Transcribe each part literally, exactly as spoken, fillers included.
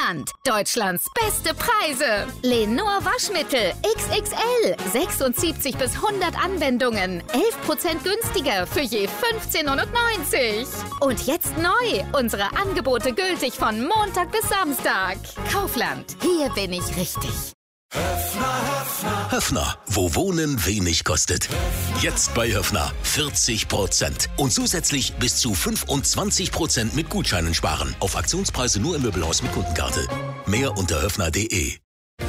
Kaufland. Deutschlands beste Preise. Lenor Waschmittel X X L. sechsundsiebzig bis hundert Anwendungen. elf Prozent günstiger für je fünfzehn neunundneunzig. Und jetzt neu. Unsere Angebote gültig von Montag bis Samstag. Kaufland. Hier bin ich richtig. Höffner, wo Wohnen wenig kostet. Jetzt bei Höffner vierzig Prozent und zusätzlich bis zu fünfundzwanzig Prozent mit Gutscheinen sparen. Auf Aktionspreise nur im Möbelhaus mit Kundenkarte. Mehr unter höffner punkt de.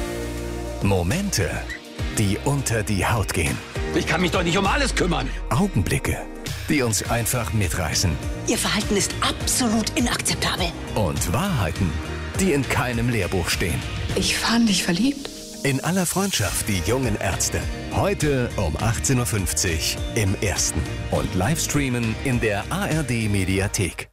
Momente, die unter die Haut gehen. Ich kann mich doch nicht um alles kümmern. Augenblicke, die uns einfach mitreißen. Ihr Verhalten ist absolut inakzeptabel. Und Wahrheiten, die in keinem Lehrbuch stehen. Ich fand dich verliebt. In aller Freundschaft, die jungen Ärzte. Heute um achtzehn Uhr fünfzig im Ersten. Und Livestreamen in der A R D-Mediathek.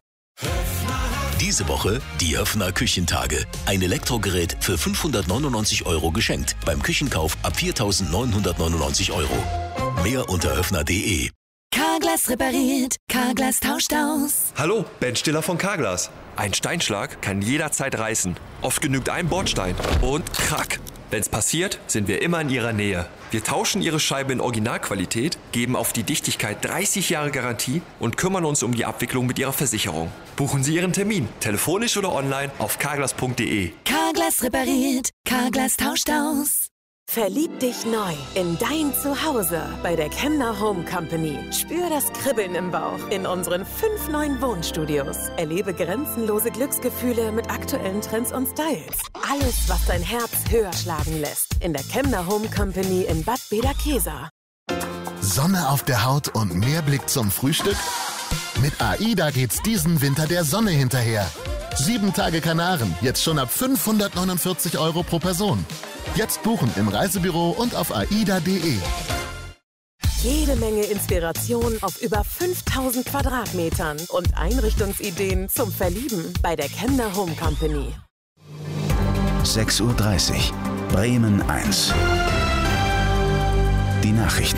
Diese Woche die Höffner Küchentage. Ein Elektrogerät für fünfhundertneunundneunzig Euro geschenkt. Beim Küchenkauf ab viertausendneunhundertneunundneunzig Euro. Mehr unter höffner punkt de. Carglass repariert, Carglass tauscht aus. Hallo, Ben Stiller von Carglass. Ein Steinschlag kann jederzeit reißen. Oft genügt ein Bordstein und krack. Wenn's passiert, sind wir immer in Ihrer Nähe. Wir tauschen Ihre Scheibe in Originalqualität, geben auf die Dichtigkeit dreißig Jahre Garantie und kümmern uns um die Abwicklung mit Ihrer Versicherung. Buchen Sie Ihren Termin, telefonisch oder online auf carglass punkt de. Carglass repariert, Carglass tauscht aus. Verlieb dich neu in dein Zuhause bei der Kemner Home Company. Spür das Kribbeln im Bauch in unseren fünf neuen Wohnstudios. Erlebe grenzenlose Glücksgefühle mit aktuellen Trends und Styles. Alles, was dein Herz höher schlagen lässt. In der Kemner Home Company in Bad Bederkesa. Sonne auf der Haut und mehr Blick zum Frühstück? Mit AIDA geht's diesen Winter der Sonne hinterher. Sieben Tage Kanaren, jetzt schon ab fünfhundertneunundvierzig Euro pro Person. Jetzt buchen im Reisebüro und auf aida punkt de. Jede Menge Inspiration auf über fünftausend Quadratmetern und Einrichtungsideen zum Verlieben bei der Kemner Home Company. sechs Uhr dreißig, Bremen eins. Die Nachrichten.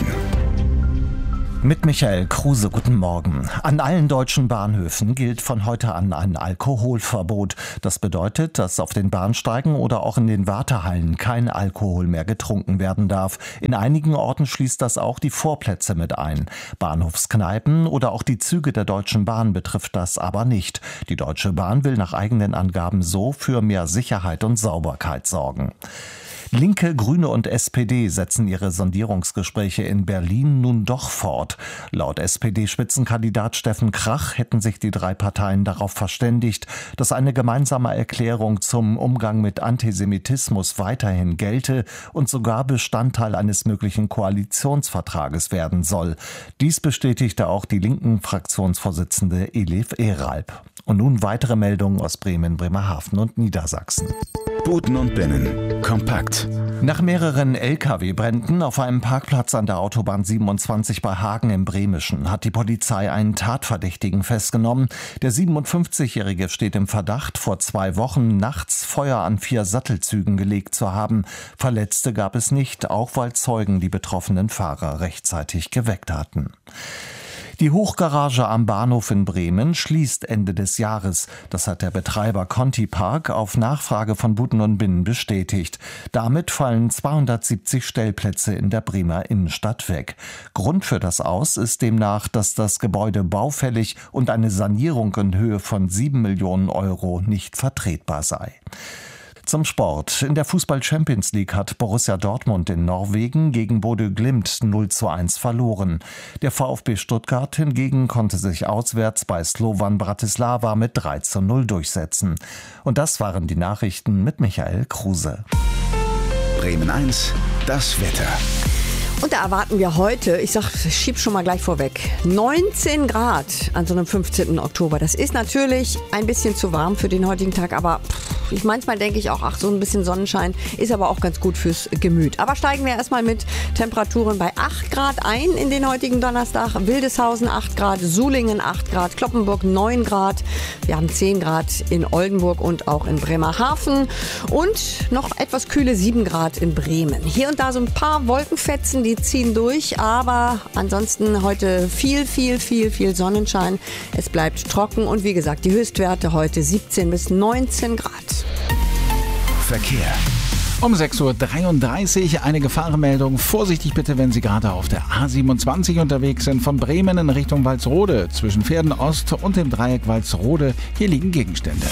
Mit Michael Kruse, guten Morgen. An allen deutschen Bahnhöfen gilt von heute an ein Alkoholverbot. Das bedeutet, dass auf den Bahnsteigen oder auch in den Wartehallen kein Alkohol mehr getrunken werden darf. In einigen Orten schließt das auch die Vorplätze mit ein. Bahnhofskneipen oder auch die Züge der Deutschen Bahn betrifft das aber nicht. Die Deutsche Bahn will nach eigenen Angaben so für mehr Sicherheit und Sauberkeit sorgen. Linke, Grüne und S P D setzen ihre Sondierungsgespräche in Berlin nun doch fort. Laut S P D-Spitzenkandidat Steffen Krach hätten sich die drei Parteien darauf verständigt, dass eine gemeinsame Erklärung zum Umgang mit Antisemitismus weiterhin gelte und sogar Bestandteil eines möglichen Koalitionsvertrages werden soll. Dies bestätigte auch die linken Fraktionsvorsitzende Elif Eralp. Und nun weitere Meldungen aus Bremen, Bremerhaven und Niedersachsen. Buten und Binnen. Kompakt. Nach mehreren L K W-Bränden auf einem Parkplatz an der Autobahn siebenundzwanzig bei Hagen im Bremischen hat die Polizei einen Tatverdächtigen festgenommen. Der siebenundfünfzigjährige steht im Verdacht, vor zwei Wochen nachts Feuer an vier Sattelzügen gelegt zu haben. Verletzte gab es nicht, auch weil Zeugen die betroffenen Fahrer rechtzeitig geweckt hatten. Die Hochgarage am Bahnhof in Bremen schließt Ende des Jahres. Das hat der Betreiber Conti Park auf Nachfrage von Buten und Binnen bestätigt. Damit fallen zweihundertsiebzig Stellplätze in der Bremer Innenstadt weg. Grund für das Aus ist demnach, dass das Gebäude baufällig und eine Sanierung in Höhe von sieben Millionen Euro nicht vertretbar sei. Zum Sport. In der Fußball-Champions League hat Borussia Dortmund in Norwegen gegen Bodø Glimt null zu eins verloren. Der VfB Stuttgart hingegen konnte sich auswärts bei Slovan Bratislava mit drei zu null durchsetzen. Und das waren die Nachrichten mit Michael Kruse. Bremen eins, das Wetter. Und da erwarten wir heute, ich sag, ich schieb schon mal gleich vorweg, neunzehn Grad an so einem fünfzehnten Oktober. Das ist natürlich ein bisschen zu warm für den heutigen Tag, aber pff, ich manchmal denke ich auch, ach, so ein bisschen Sonnenschein ist aber auch ganz gut fürs Gemüt. Aber steigen wir erstmal mit Temperaturen bei acht Grad ein in den heutigen Donnerstag. Wildeshausen acht Grad, Sulingen acht Grad, Cloppenburg neun Grad. Wir haben zehn Grad in Oldenburg und auch in Bremerhaven und noch etwas kühle sieben Grad in Bremen. Hier und da so ein paar Wolkenfetzen, die ziehen durch, aber ansonsten heute viel, viel, viel, viel Sonnenschein. Es bleibt trocken und wie gesagt, die Höchstwerte heute siebzehn bis neunzehn Grad. Verkehr. Um sechs Uhr dreiunddreißig eine Gefahrenmeldung. Vorsichtig bitte, wenn Sie gerade auf der A siebenundzwanzig unterwegs sind. Von Bremen in Richtung Walsrode. Zwischen Pferden Ost und dem Dreieck Walsrode. Hier liegen Gegenstände.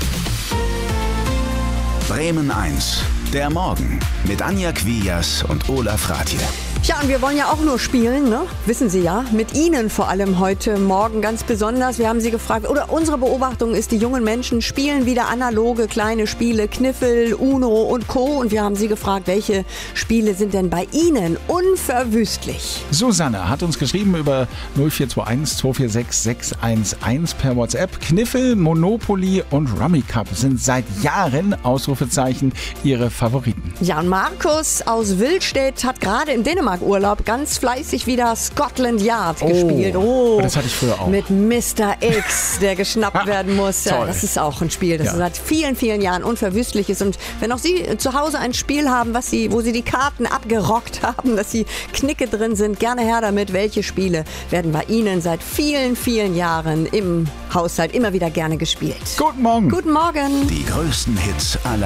Bremen eins. Der Morgen mit Anja Quias und Olaf Rathje. Ja, und wir wollen ja auch nur spielen, ne? Wissen Sie ja. Mit Ihnen vor allem heute Morgen ganz besonders. Wir haben Sie gefragt, oder unsere Beobachtung ist, die jungen Menschen spielen wieder analoge kleine Spiele, Kniffel, Uno und Co. Und wir haben Sie gefragt, welche Spiele sind denn bei Ihnen unverwüstlich? Susanne hat uns geschrieben über null vier zwei eins zwei vier sechs sechs eins eins per WhatsApp. Kniffel, Monopoly und Rummy Cup sind seit Jahren, Ausrufezeichen, ihre Favoriten. Ja, und Markus aus Wildstedt hat gerade im Dänemark Urlaub ganz fleißig wieder Scotland Yard oh, gespielt. Oh, das hatte ich früher auch. Mit Mister X, der geschnappt werden muss. Ja, das ist auch ein Spiel, das ja. seit vielen, vielen Jahren unverwüstlich ist. Und wenn auch Sie zu Hause ein Spiel haben, was Sie, wo Sie die Karten abgerockt haben, dass Sie Knicke drin sind, gerne her damit. Welche Spiele werden bei Ihnen seit vielen, vielen Jahren im Haushalt immer wieder gerne gespielt? Guten Morgen. Guten Morgen. Die größten Hits aller